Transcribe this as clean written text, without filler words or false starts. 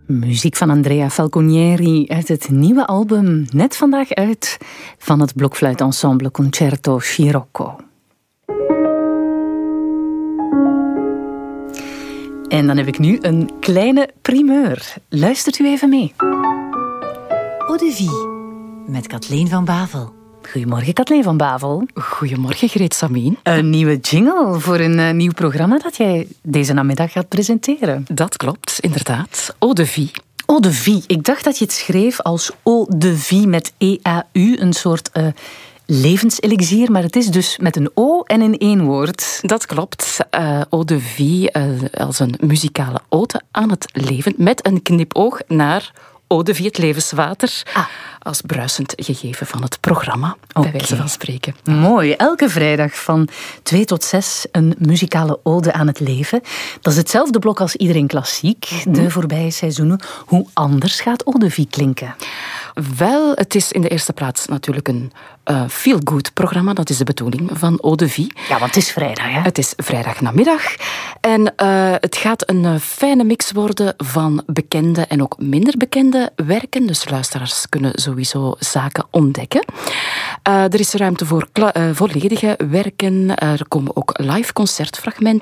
Muziek van Andrea Falconieri uit het nieuwe album, net vandaag uit, van het blokfluitensemble Concerto Scirocco. En dan heb ik nu een kleine primeur. Luistert u even mee. Eau de Vie, met Kathleen van Bavel. Goedemorgen, Kathleen van Bavel. Goedemorgen, Greet Samien. Een nieuwe jingle voor een nieuw programma dat jij deze namiddag gaat presenteren. Dat klopt, inderdaad. Eau de Vie. Eau de Vie. Ik dacht dat je het schreef als Eau de Vie met E-A-U, een soort levenselixier, maar het is dus met een O en in één woord. Dat klopt. Eau de Vie als een muzikale ode aan het leven, met een knipoog naar Eau de Vie, het levenswater, als bruisend gegeven van het programma, bij wijze van spreken. Mooi. Elke vrijdag van 2 tot 6 een muzikale ode aan het leven. Dat is hetzelfde blok als Iedereen Klassiek, de voorbije seizoenen. Hoe anders gaat Eau de Vie klinken? Wel, het is in de eerste plaats natuurlijk een feel-good programma. Dat is de bedoeling van Eau de Vie. Ja, want het is vrijdag, hè? Het is vrijdagnamiddag. En het gaat een fijne mix worden van bekende en ook minder bekende werken. Dus luisteraars kunnen sowieso zaken ontdekken. Er is ruimte voor volledige werken. Er komen ook live concertfragmenten